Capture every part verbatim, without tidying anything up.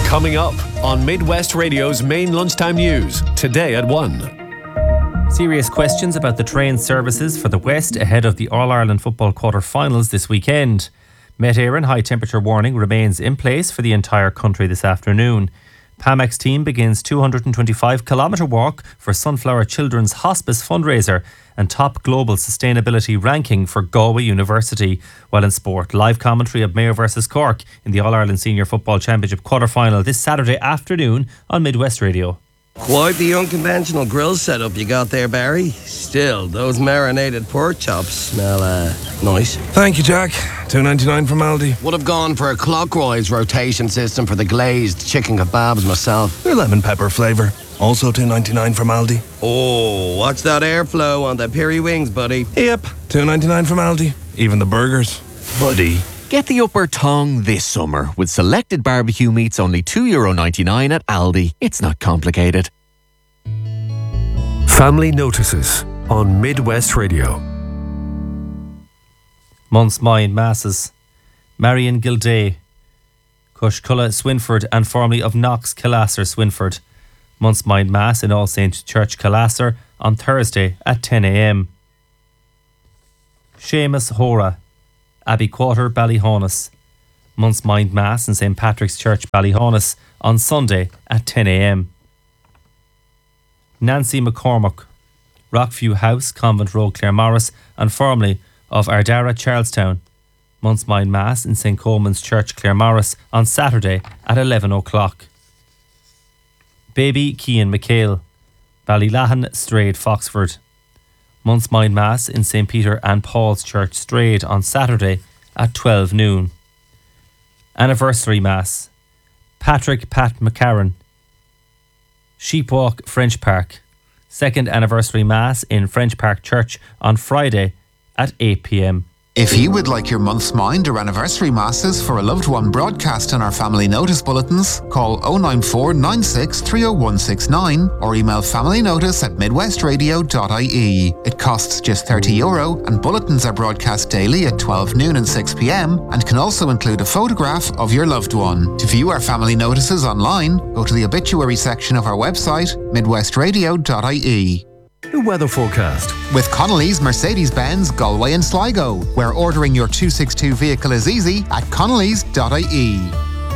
Coming up on Midwest Radio's main lunchtime news, today at one. Serious questions about the train services for the West ahead of the All-Ireland football quarter-finals this weekend. Met Éireann high temperature warning remains in place for the entire country this afternoon. Pamex team begins two hundred twenty-five kilometre walk for Sunflower Children's Hospice fundraiser and top global sustainability ranking for Galway University. While in sport, live commentary of Mayo versus Cork in the All-Ireland Senior Football Championship quarter-final this Saturday afternoon on Midwest Radio. Quite the unconventional grill setup you got there, Barry. Still, those marinated pork chops smell uh, nice. Thank you, Jack. two ninety-nine from Aldi. Would have gone for a clockwise rotation system for the glazed chicken kebabs myself. Your lemon pepper flavour. Also two ninety-nine from Aldi. Oh, watch that airflow on the peri wings, buddy. Yep, two ninety-nine from Aldi. Even the burgers. Buddy. Get the upper tongue this summer with selected barbecue meats only two euro ninety-nine at Aldi. It's not complicated. Family Notices on Midwest Radio. Month's Mind Masses. Marion Gilday, Cushculla Swinford and formerly of Knox Killasser Swinford. Month's Mind Mass in All Saints Church Killasser on Thursday at ten a.m. Seamus Hora, Abbey Quarter, Ballyhonus. Month's Mind Mass in Saint Patrick's Church, Ballyhonus on Sunday at ten a.m. Nancy McCormack, Rockview House, Convent Road, Claremorris, and formerly of Ardara, Charlestown. Month's Mind Mass in Saint Coleman's Church, Claremorris on Saturday at eleven o'clock. Baby Cian McHale, Ballylahan, Strayed, Foxford. Month's Mind Mass in Saint Peter and Paul's Church, Strayed on Saturday at twelve noon. Anniversary Mass, Patrick Pat McCarran, Sheepwalk, French Park. Second Anniversary Mass in French Park Church on Friday at eight p.m. If you would like your month's mind or anniversary masses for a loved one broadcast on our family notice bulletins, call oh nine four nine six three oh one six nine or email familynotice at midwestradio dot I E. It costs just thirty euro and bulletins are broadcast daily at twelve noon and six p.m. and can also include a photograph of your loved one. To view our family notices online, go to the obituary section of our website, midwestradio dot I E. The weather forecast. With Connolly's Mercedes-Benz Galway and Sligo, where ordering your two sixty-two vehicle is easy at connellys dot I E.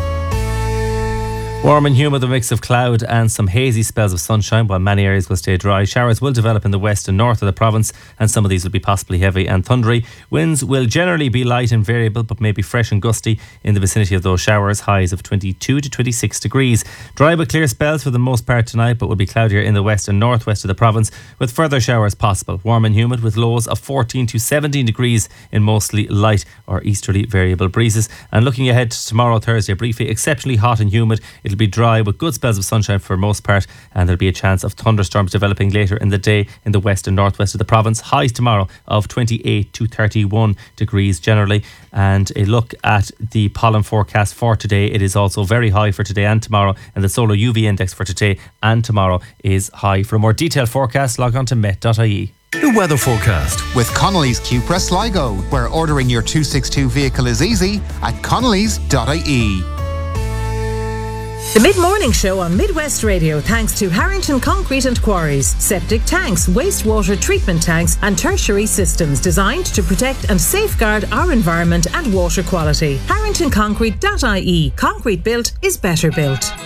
Warm and humid, a mix of cloud and some hazy spells of sunshine, while many areas will stay dry. Showers will develop in the west and north of the province, and some of these will be possibly heavy and thundery. Winds will generally be light and variable, but may be fresh and gusty in the vicinity of those showers. Highs of twenty-two to twenty-six degrees. Dry but clear spells for the most part tonight, but will be cloudier in the west and northwest of the province, with further showers possible. Warm and humid with lows of fourteen to seventeen degrees in mostly light or easterly variable breezes. And looking ahead to tomorrow, Thursday, briefly exceptionally hot and humid. It'll be dry with good spells of sunshine for most part, and there'll be a chance of thunderstorms developing later in the day in the west and northwest of the province. Highs tomorrow of twenty-eight to thirty-one degrees generally. And a look at the pollen forecast for today, it is also very high for today and tomorrow, and the solar U V index for today and tomorrow is high. For a more detailed forecast, log on to met dot I E. The weather forecast. With Connolly's Cupra Sligo, where ordering your two sixty-two vehicle is easy at connellys dot I E. The Mid-Morning Show on Midwest Radio, thanks to Harrington Concrete and Quarries. Septic tanks, wastewater treatment tanks and tertiary systems designed to protect and safeguard our environment and water quality. harrington concrete dot I E. Concrete built is better built.